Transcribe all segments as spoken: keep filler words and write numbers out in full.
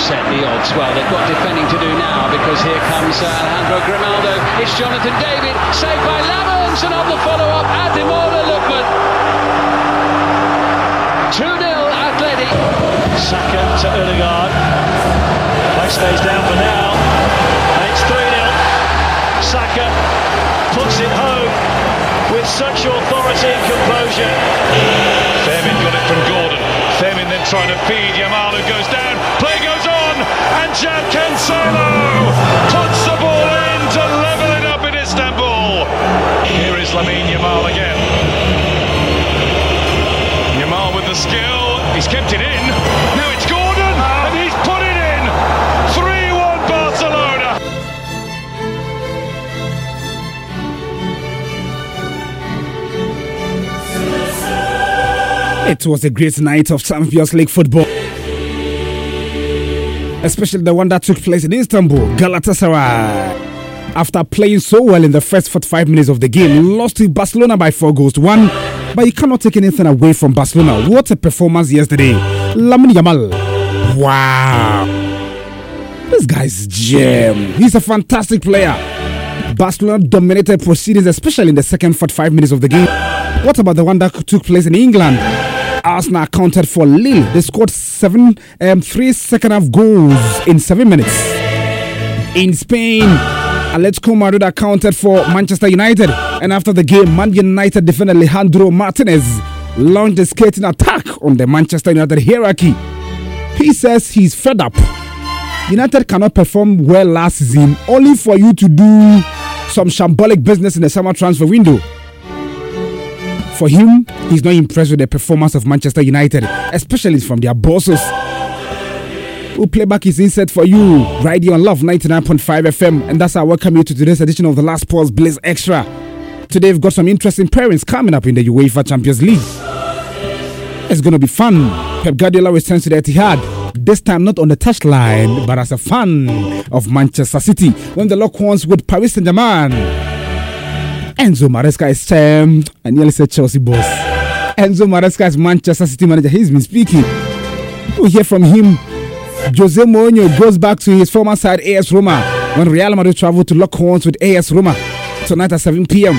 set the odds. Well, they've got defending to do now because here comes uh, Alejandro Grimaldo. It's Jonathan David, saved by Lamons, and on the follow-up, Ademola Lookman. two nil Atleti. Saka to Ødegaard. Play stays down for now. And it's three nil. Saka puts it home with such authority and composure. Fairman got it from Gordon. Fairman then trying to feed Yamal, who goes down. Play goes on, and Jad Cancelo puts the ball in to level it up in Istanbul. Here is Lamine Yamal again. Yamal with the skill. He's kept it in. Now it's Gordon, and he's put it in. three one Barcelona. It was a great night of Champions League football, especially the one that took place in Istanbul. Galatasaray, after playing so well in the first forty-five minutes of the game, lost to Barcelona by four goals to one. But you cannot take anything away from Barcelona. What a performance yesterday. Lamine Yamal. Wow. This guy's gem. He's a fantastic player. Barcelona dominated proceedings, especially in the second forty-five minutes of the game. What about the one that took place in England? Arsenal accounted for Lille. They scored seven, um, three second half goals in seven minutes. In Spain, Atletico Madrid accounted for Manchester United. And after the game, Man United defender Alejandro Martinez launched a skating attack on the Manchester United hierarchy. He says he's fed up. United cannot perform well last season, only for you to do some shambolic business in the summer transfer window. For him, he's not impressed with the performance of Manchester United, especially from their bosses. We'll play back his insight for you right here on Love ninety-nine point five F M, and that's our welcome you to today's edition of the Last Pause Blitz Extra. Today we've got some interesting pairings coming up in the UEFA Champions League. It's going to be fun. Pep Guardiola returns to the Etihad, this time not on the touchline, but as a fan of Manchester City, when the lock horns with Paris Saint-Germain. Enzo Maresca is, um, I nearly said Chelsea boss. Enzo Maresca is Manchester City manager. He's been speaking. We'll hear from him. Jose Mourinho goes back to his former side A S Roma when Real Madrid travel to lock horns with A S Roma tonight at seven p.m.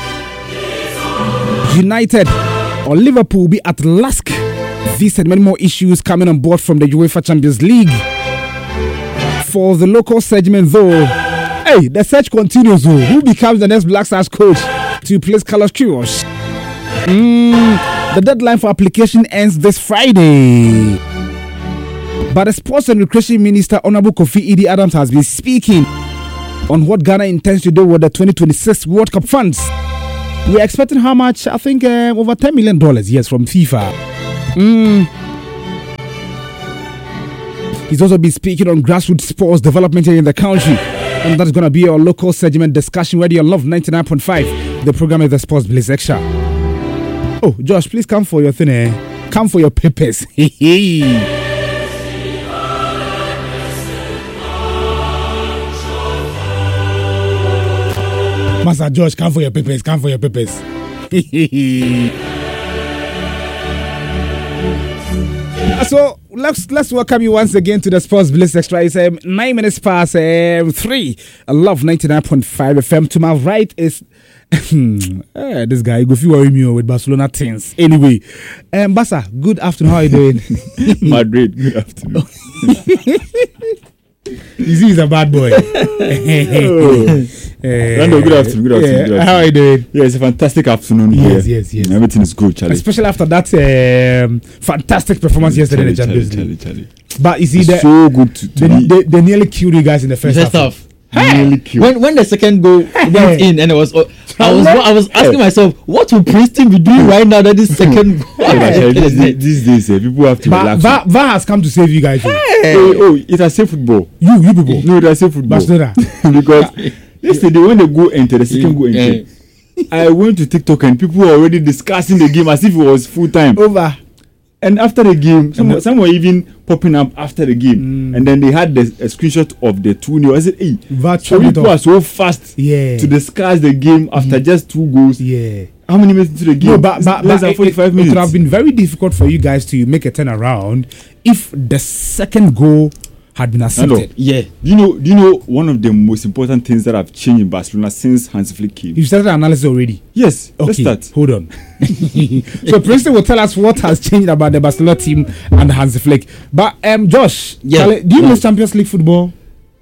United or Liverpool will be at Lask. These and many more issues coming on board from the UEFA Champions League. For the local segment though, hey, the search continues. Though. Who becomes the next Black Stars coach to replace Carlos Queiroz? Mm, the deadline for application ends this Friday. But the Sports and Recreation Minister, Honorable Kofi Idi Adams, has been speaking on what Ghana intends to do with the twenty twenty-six World Cup funds. We're expecting how much? I think uh, over ten million dollars, yes, from FIFA. Mm. He's also been speaking on grassroots sports development here in the country. And that's going to be our local segment discussion ready on Love ninety-nine point five. The program is the Sports Blitz Extra. Oh, Josh, please come for your thing, eh? Come for your papers. Master Josh, come for your papers, come for your papers. So let's let's welcome you once again to the Sports Blitz Extra. It's um, nine minutes past um, three. I love ninety-nine point five F M. To my right is uh, this guy. Go feel worry me with Barcelona things. Anyway, um, Basa, good afternoon. How are you doing? Madrid, good afternoon. You see, he's a bad boy. oh. Uh, Rando, good afternoon. Good afternoon. Yeah, good afternoon. How are you doing? Yeah, it's a fantastic afternoon. Yes, here. yes, yes. Everything is good, Charlie. Especially after that um, fantastic performance Charlie, yesterday in the Charlie, Champions League. Charlie, Charlie. But you see, it's the, so good to, to they, they, they nearly killed you guys in the first half. half. Hey! Nearly killed. When when the second goal went in and it was, uh, I was I was asking myself, what will Princeton be doing right now that this second goal? Hey, these, these days, uh, people have to But relax. V A R, V A R has come to save you guys. Hey. Oh, oh, it has saved football. You, you people. No, it has saved football. Barcelona. Because yesterday when the goal entered, the second goal entered, I went to TikTok and people were already discussing the game as if it was full time. Over. And after the game, some, some were even popping up after the game. Mm. And then they had the, a screenshot of the two nil. I said, hey, so people are so fast yeah. to discuss the game after mm. just two goals. Yeah. How many minutes into the game? No, but, but, less but than forty-five it, minutes. It would have been very difficult for you guys to make a turnaround if the second goal had been accepted. Yeah. Do you know? Do you know one of the most important things that have changed in Barcelona since Hansi Flick came? You started analysis already. Yes. Okay. Let's start. Hold on. So Princeton will tell us what has changed about the Barcelona team and Hansi Flick. But um, Josh, yeah. Charlie, do you yeah. miss Champions League football?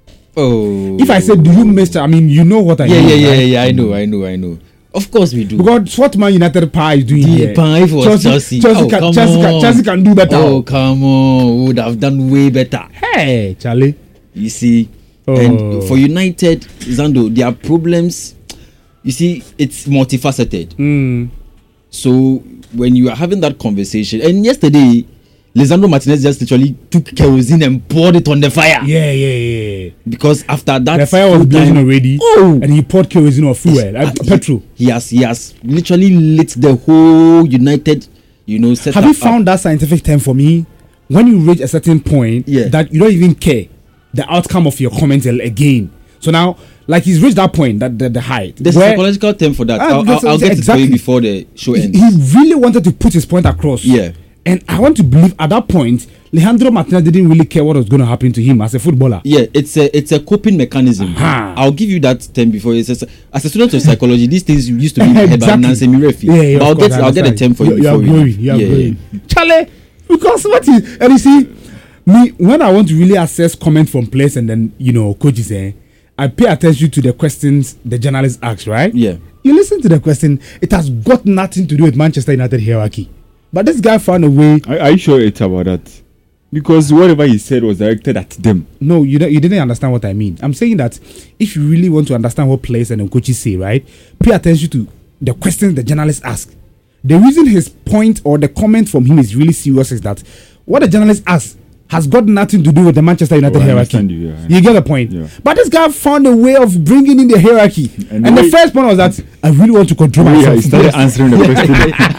Oh. If I said, do you miss? I mean, you know what I yeah, mean. Yeah, yeah, right? yeah, yeah. I know, I know, I know. Of course we do. Because what Man United pie is doing the here. Pie for Chelsea. Chelsea, Chelsea, oh, can, come Chelsea, on. can, Chelsea can do better. Oh, come on. We would have done way better. Hey, Charlie. You see, oh. and for United, Zando, their problems, you see, it's multifaceted. Mm. So when you are having that conversation, and yesterday, Lisandro Martinez just literally took kerosene and poured it on the fire. Yeah, yeah, yeah. Because after that, the fire was blazing already. Oh, and he poured kerosene or fuel, uh, he, petrol. He has, he has literally lit the whole United, you know. Set Have you found up. that scientific term for me? When you reach a certain point, yeah. that you don't even care the outcome of your comment again. So now, like he's reached that point, that the, the height. There's a psychological term for that. Uh, I'll, I'll, I'll get exactly. it for you before the show ends. He, he really wanted to put his point across. Yeah. And I want to believe at that point, Lisandro Martinez didn't really care what was going to happen to him as a footballer. Yeah, it's a it's a coping mechanism. Uh-huh. I'll give you that term before. It's a, as a student of psychology, these things used to be exactly. head by Nancy Mirefi. Yeah, yeah, but I'll course, get I'll get a term for you. You are growing. You are growing. Charlie, because what is and you see me when I want to really assess comment from players and then you know coaches, eh, I pay attention to the questions the journalists ask. Right? Yeah. You listen to the question. It has got nothing to do with Manchester United hierarchy. But this guy found a way. Are, are you sure it's about that? Because whatever he said was directed at them. No, you don't, you didn't understand what I mean. I'm saying that if you really want to understand what players and coaches say, right, pay attention to the questions the journalists ask. The reason his point or the comment from him is really serious is that what the journalist asks has got nothing to do with the Manchester United oh, hierarchy. You, yeah, you get the point? Yeah. But this guy found a way of bringing in the hierarchy. And, and the, the first point was that I really want to control yeah, myself. He started answering the question.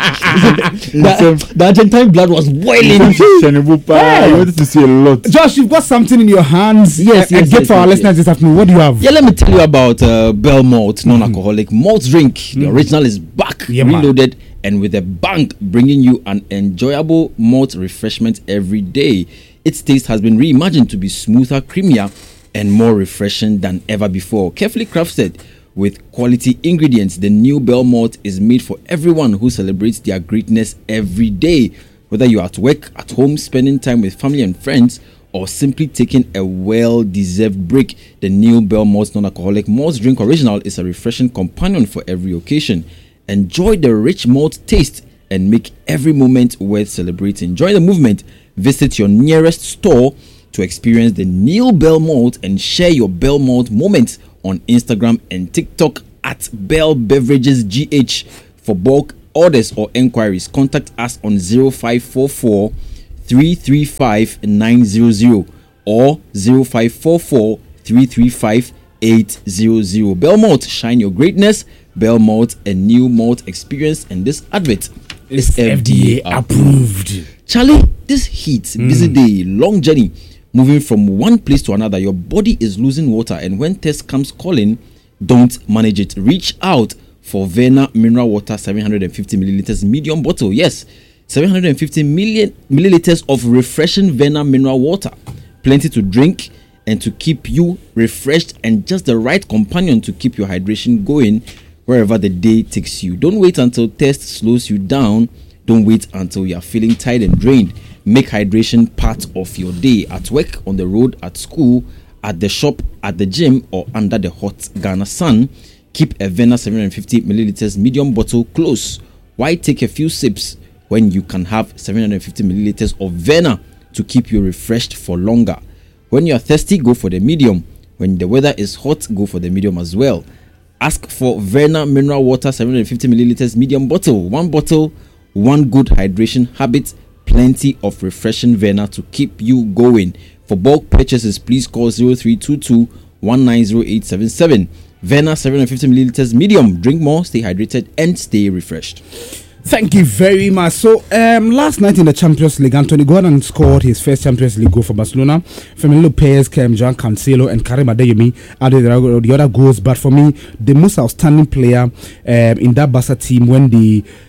the, the Argentine blood was boiling. Yeah. I wanted to say a lot. Josh, you've got something in your hands. Yes, yes, and get yes, for yes, our yes. listeners this afternoon. What do you have? Yeah, let me tell you about uh, Bell Malt, non-alcoholic mm-hmm. malt drink. Mm-hmm. The original is back, yeah, reloaded, man. And with a bang, bringing you an enjoyable malt refreshment every day. Its taste has been reimagined to be smoother, creamier, and more refreshing than ever before. Carefully crafted with quality ingredients, the new Bell Malt is made for everyone who celebrates their greatness every day. Whether you're at work, at home, spending time with family and friends, or simply taking a well-deserved break, the new Bell Malt non-alcoholic malt drink original is a refreshing companion for every occasion. Enjoy the rich malt taste and make every moment worth celebrating. Join the movement. Visit your nearest store to experience the new Bell Malt and share your Bell Malt moments on Instagram and TikTok at Bell Beverages G H. For bulk orders or enquiries, contact us on zero five four four, three three five, nine zero zero or zero five four four, three three five, eight zero zero. Bell Malt, shine your greatness. Bell Malt, a new malt experience, and this advert is F D A approved. Charlie, this heat, mm. busy day, long journey, moving from one place to another, your body is losing water, and when test comes calling, don't manage it. Reach out for Verna Mineral Water seven hundred fifty milliliters medium bottle. Yes, seven hundred fifty million milliliters of refreshing Verna Mineral Water. Plenty to drink and to keep you refreshed, and just the right companion to keep your hydration going wherever the day takes you. Don't wait until test slows you down. Don't wait until you are feeling tired and drained. Make hydration part of your day, at work, on the road, at school, at the shop, at the gym, or under the hot Ghana sun. Keep a Verna seven hundred fifty milliliters medium bottle close. Why take a few sips when you can have seven hundred fifty milliliters of Verna to keep you refreshed for longer? When you are thirsty, go for the medium. When the weather is hot, go for the medium as well. Ask for Verna Mineral Water seven hundred fifty milliliters medium bottle. One bottle, one good hydration habit, plenty of refreshing Verna to keep you going. For bulk purchases, please call zero three two two, one nine zero eight seven seven. Verna seven hundred fifty milliliters medium. Drink more, stay hydrated, and stay refreshed. Thank you very much. So, um, last night in the Champions League, Anthony Gordon scored his first Champions League goal for Barcelona. Fermin Lopez, Kem, João Cancelo, and Karim Adeyemi added the other goals. But for me, the most outstanding player um, in that Barca team when they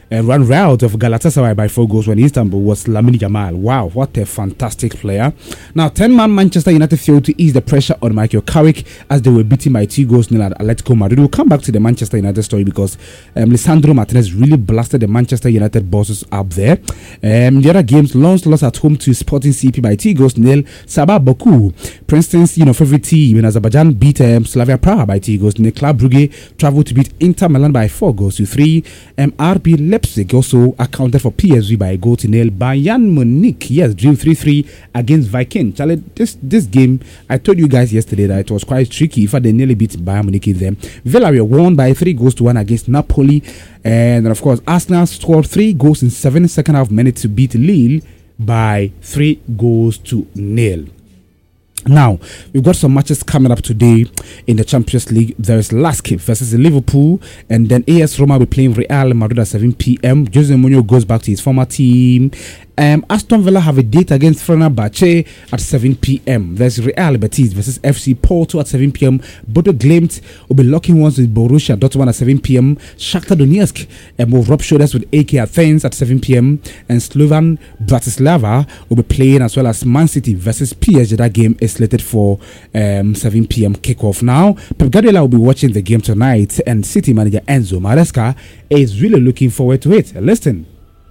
uh, run route of Galatasaray by four goals when Istanbul was Lamine Yamal. Wow, what a fantastic player. Now, ten-man Manchester United failed to ease the pressure on Michael Carrick as they were beaten by two goals nil at Atletico Madrid. We'll come back to the Manchester United story because um, Lisandro Martinez really blasted the Manchester United bosses up there. Um, the other games, Lens lost at home to Sporting C P by two goals nil. Sabah Baku, Princeton's you know favorite team in Azerbaijan, beat um, Slavia Praha by two goals nil. Club Brugge traveled to beat Inter Milan by four goals to three. Um, R B Leipzig also accounted for P S V by a goal to nil. Bayern Munich, yes, drew three three against Viking. Charlie, this this game, I told you guys yesterday that it was quite tricky. In fact, they nearly beat Bayern Munich in them. Villarreal won by three goals to one against Napoli. And of course, Arsenal scored three goals in seven second half minutes to beat Lille by three goals to nil. Now, we've got some matches coming up today in the Champions League. There is Lask versus Liverpool, and then A S Roma will be playing Real Madrid at seven p.m. Jose Mourinho goes back to his former team. Um, Aston Villa have a date against Fenerbahce at seven p.m. There's Real Betis versus F C Porto at seven p.m. Bodo Glimt will be locking ones with Borussia Dortmund at seven p.m. Shakhtar Donetsk um, will rub shoulders with A K Athens at seven p.m. And Slovan Bratislava will be playing as well as Man City versus P S G. That game is slated for um, seven p.m. kickoff. Now, Pep Guardiola will be watching the game tonight, and City manager Enzo Maresca is really looking forward to it. Listen.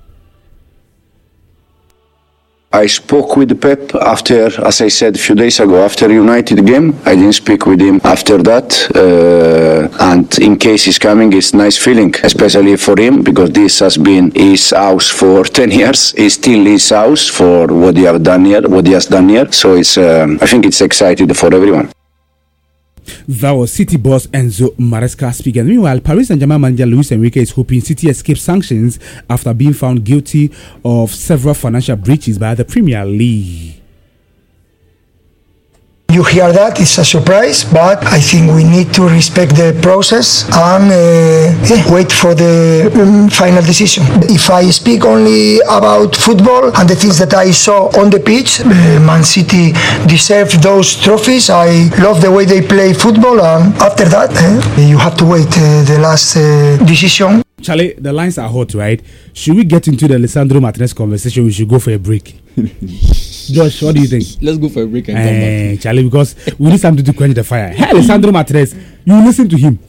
I spoke with Pep after, as I said a few days ago, after United game. I didn't speak with him after that. Uh, and in case he's coming, it's a nice feeling, especially for him, because this has been his house for ten years. It's still his house for what he have done here, what he has done here. So it's, um, I think it's exciting for everyone. That was City boss Enzo Maresca speaking. Meanwhile, Paris Saint-Germain manager Luis Enrique is hoping City escapes sanctions after being found guilty of several financial breaches by the Premier League. You hear that, it's a surprise, but I think we need to respect the process and uh, yeah, wait for the um, final decision. If I speak only about football and the things that I saw on the pitch, uh, Man City deserve those trophies. I love the way they play football, and after that, uh, you have to wait uh, the last uh, decision. Charlie, the lines are hot, right? Should we get into the Lisandro Martinez conversation? We should go for a break. Josh, what do you think? Let's go for a break and uh, come back. Charlie, because we need something to quench the fire. Hey, Lisandro Martinez, you listen to him.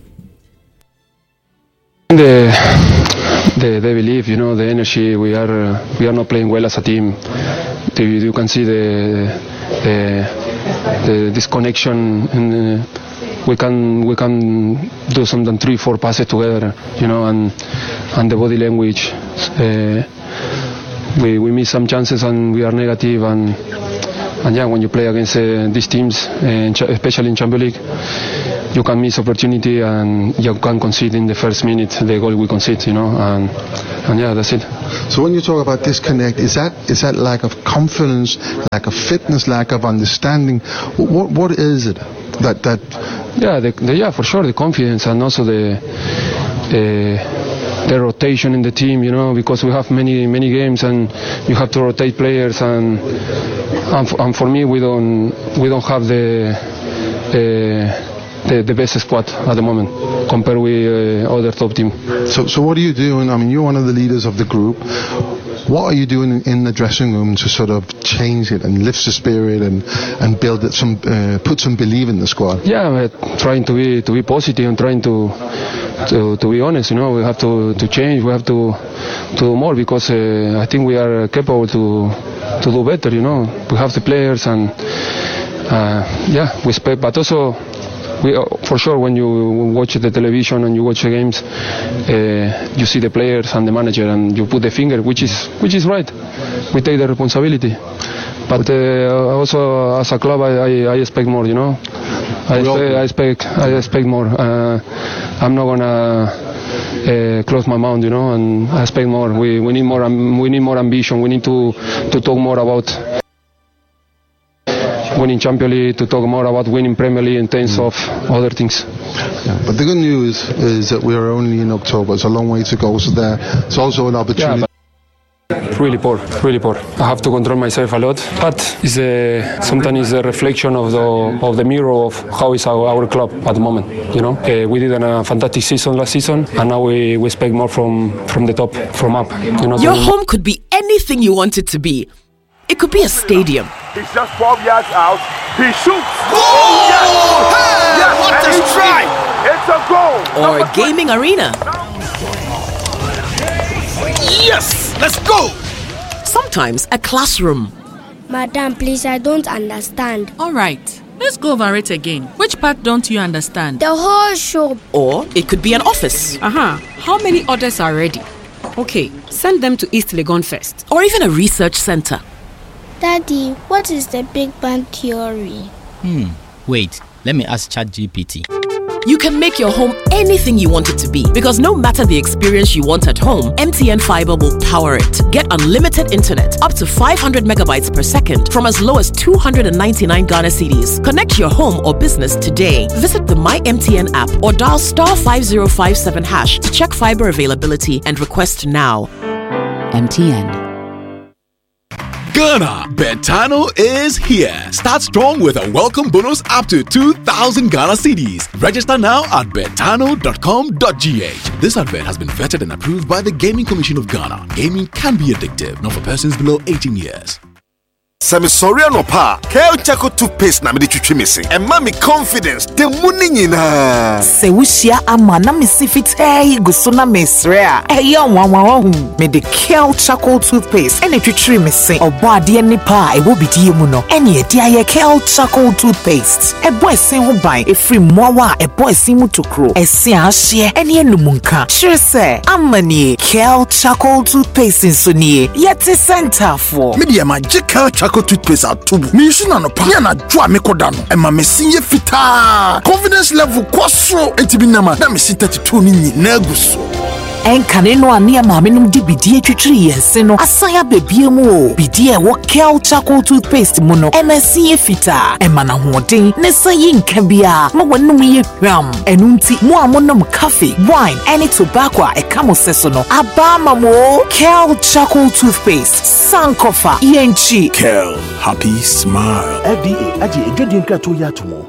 The, they, they believe, you know, the energy. We are uh, we are not playing well as a team. The, you can see the the, the disconnection and. Uh, We can we can do something three four passes together, you know, and and the body language. Uh, we we miss some chances and we are negative, and and yeah, when you play against uh, these teams, uh, especially in Champions League, you can miss opportunity and you can concede in the first minute the goal we concede, you know, and and yeah, that's it. So when you talk about disconnect, is that is that lack of confidence, lack of fitness, lack of understanding? What what is it? That that yeah the, the, yeah for sure the confidence and also the uh, the rotation in the team, you know, because we have many many games and you have to rotate players, and and, f- and for me we don't we don't have the uh, the, the best squad at the moment compared with uh, other top team. So so what are you doing? I mean, you're one of the leaders of the group. What are you doing in, in the dressing room to sort of change it and lift the spirit and, and build it some uh, put some belief in the squad? Yeah, we're trying to be to be positive and trying to to, to be honest. You know, we have to, to change. We have to to do more because uh, I think we are capable to to do better. You know, we have the players and uh, yeah, we expect, but also. We, uh, for sure, when you watch the television and you watch the games, uh, you see the players and the manager, and you put the finger, which is which is right. We take the responsibility, but uh, also as a club, I, I, I expect more. You know, I expect, I expect I expect more. Uh, I'm not gonna uh, close my mouth, you know, and I expect more. We we need more. Um, we need more ambition. We need to to talk more about winning Champions League, to talk more about winning Premier League in terms mm. of other things. Yeah, but the good news is that we are only in October. It's a long way to go, so there it's also an opportunity. Yeah, really poor, really poor. I have to control myself a lot, but it's a, sometimes it's a reflection of the of the mirror of how is our, our club at the moment. You know, uh, we did a fantastic season last season, and now we, we expect more from from the top, from up. You know, your home could be anything you want it to be. It could be a stadium. He's just twelve yards out. He shoots. Oh, yes. Hey, yes. what a strike! It's a goal. Or a gaming arena. Yes, let's go. Sometimes a classroom. Madam, please, I don't understand. All right, let's go over it again. Which part don't you understand? The whole show. Or it could be an office. Uh-huh. How many orders are ready? Okay, send them to East Legon first. Or even a research center. Daddy, what is the Big Bang Theory? Hmm, wait, let me ask ChatGPT. You can make your home anything you want it to be, because no matter the experience you want at home, M T N Fiber will power it. Get unlimited internet up to five hundred megabytes per second from as low as two hundred ninety-nine Ghana cedis. Connect your home or business today. Visit the My M T N app or dial star five zero five seven hash to check fiber availability and request now. M T N. Ghana, Betano is here. Start strong with a welcome bonus up to two thousand Ghana cedis. Register now at betano dot com dot g h. This advert has been vetted and approved by the Gaming Commission of Ghana. Gaming can be addictive, not for persons below eighteen years. Sami sorry no pa. Kale Chaco toothpaste na me de twetwe missing. And mommy confidence. The money nyina. Se wushia ama na me sifite guso na mesrea. Eh ya wanwa hu. Me de Kale Chaco toothpaste. Ene twetwe missing. Obo ade ni pa e wo bidie mu no. Ene e dia ye Kale Chaco toothpaste. E boy sen ho ban e free mowa e boy sin mu tokro. E se ahye ene enumunka. Sure se amani Kale Chaco toothpaste so nie. Yeti center for. Me de magical Chaco toothpaste atubu. Me use na no pa. Ya na dwa me koda no. E ma me sinye fita. Confidence level kwasro. Enti bi na ma na me sin thirty-two ni nyina aguso. Enkane no ane amaame num di bidie twetwiri yense no asaya bebie mu o bidie wo Kale Chaco toothpaste mu no emasi efita emana hoden ne sayi nka bia ma wonum ye hwam enunti mu amonum cafe wine any tobacco e kamo seso no abama mo Kale Chaco toothpaste sankofa yenchi Kale happy smile. F D A aje edwedin krato ya tomo.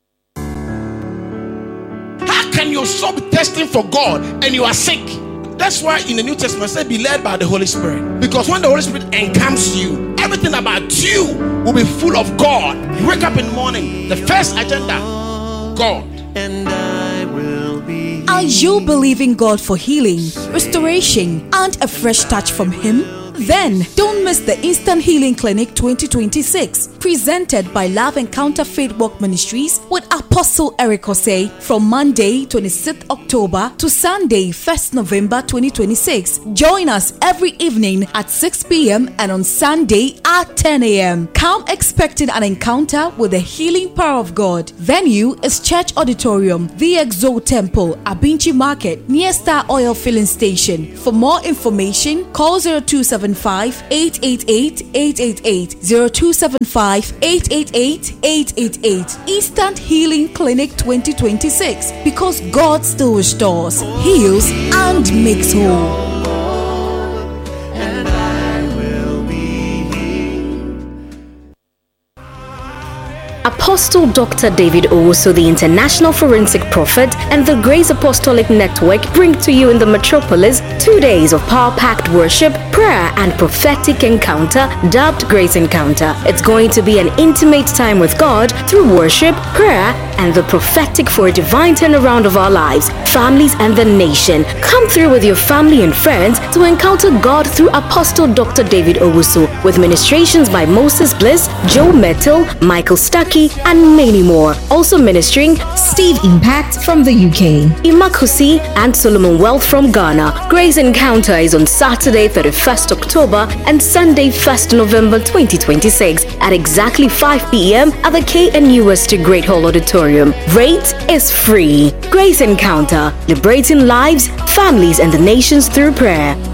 How can your soul be testing for God and you are sick? That's why in the New Testament it says be led by the Holy Spirit. Because when the Holy Spirit encamps you, everything about you will be full of God. You wake up in the morning, the first agenda, God. And I will be. Are you believing God for healing, restoration, and a fresh touch from Him? Then don't miss the Instant Healing Clinic twenty twenty-six, presented by Love Encounter Faith Walk Ministries with Apostle Eric Osei from Monday twenty-sixth October to Sunday first November twenty twenty-six. Join us every evening at six p.m. and on Sunday at ten a.m. Come expecting an encounter with the healing power of God. Venue is Church Auditorium, The Exo Temple, Abinchi Market, near Star Oil Filling Station. For more information, call zero two seven five, eight eight eight, eight eight eight, zero two seven five, eight eight eight, eight eight eight. Instant Healing Clinic twenty twenty-six, because God still restores, heals, and makes whole. Apostle Doctor David Owusu, the International Forensic Prophet, and the Grace Apostolic Network bring to you in the metropolis two days of power-packed worship, prayer, and prophetic encounter dubbed Grace Encounter. It's going to be an intimate time with God through worship, prayer, and the prophetic for a divine turnaround of our lives, families, and the nation. Come through with your family and friends to encounter God through Apostle Doctor David Owusu, with ministrations by Moses Bliss, Joe Mettle, Michael Stuckey, and many more. Also ministering Steve Impact from the U K, Imakusi, and Solomon Wealth from Ghana. Grace Encounter is on Saturday thirty-first October and Sunday first November twenty twenty-six at exactly five p.m. at the K N U S T Great Hall Auditorium. Rate is free. Grace Encounter, liberating lives, families, and the nations through prayer.